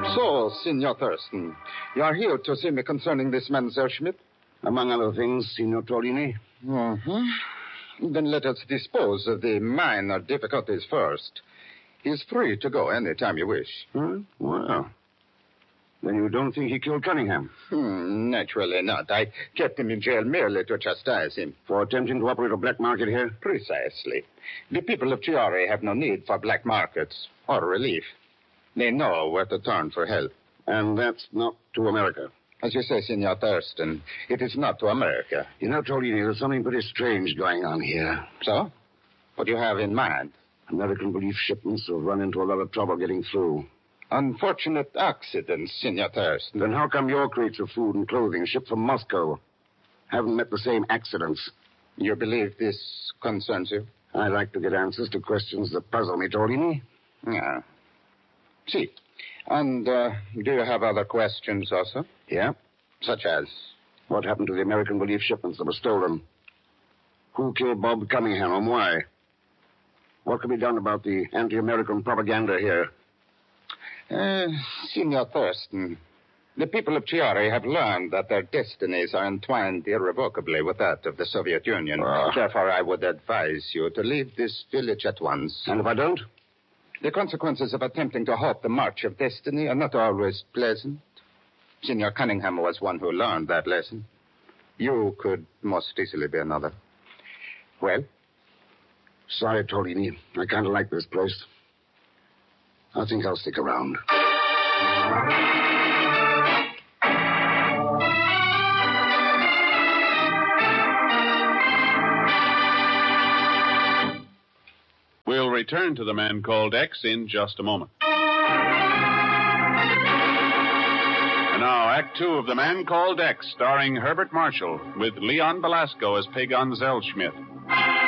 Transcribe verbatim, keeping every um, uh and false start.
So, Signor Thurston, you are here to see me concerning this man, Zellschmidt? Among other things, Signor Tolini. Mm-hmm. Then let us dispose of the minor difficulties first. He is free to go any time you wish. Huh? Well, then you don't think he killed Cunningham? Hmm, naturally not. I kept him in jail merely to chastise him. For attempting to operate a black market here? Precisely. The people of Chiari have no need for black markets or relief. They know where to turn for help. And that's not to America? As you say, Signor Thurston, it is not to America. You know, Tolini, there's something pretty strange going on here. So? What do you have in mind? American relief shipments have run into a lot of trouble getting through. Unfortunate accidents, Signor Thurston. Then how come your crates of food and clothing shipped from Moscow haven't met the same accidents? You believe this concerns you? I like to get answers to questions that puzzle me, Tolini. Yeah. See. And uh, do you have other questions also? Yeah. Such as? What happened to the American relief shipments that were stolen? Who killed Bob Cunningham and why? What can be done about the anti-American propaganda here? Uh, Signor Thurston, the people of Chiari have learned that their destinies are entwined irrevocably with that of the Soviet Union. Uh. Therefore, I would advise you to leave this village at once. And if I don't? The consequences of attempting to halt the march of destiny are not always pleasant. Signor Cunningham was one who learned that lesson. You could most easily be another. Well? Sorry, Tolini. I kind of like this place. I think I'll stick around. We'll return to The Man Called X in just a moment. And now, Act Two of The Man Called X, starring Herbert Marshall, with Leon Belasco as Pagon Zellschmidt.